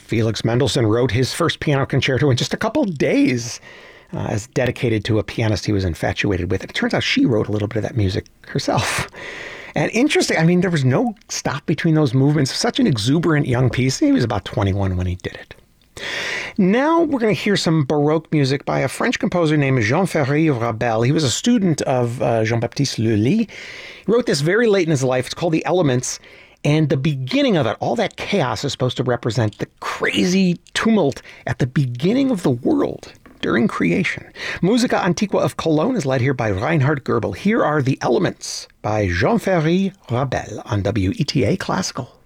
Felix Mendelssohn wrote his first piano concerto in just a couple of days, as dedicated to a pianist he was infatuated with. It turns out she wrote a little bit of that music herself. And interesting, I mean, there was no stop between those movements. Such an exuberant young piece. He was about 21 when he did it. Now we're going to hear some Baroque music by a French composer named Jean-Ferry Rabel. He was a student of Jean-Baptiste Lully. He wrote this very late in his life. It's called The Elements. And the beginning of it, all that chaos is supposed to represent the crazy tumult at the beginning of the world during creation. Musica Antiqua of Cologne is led here by Reinhard Goebel. Here are The Elements by Jean-Ferry Rabel on WETA Classical.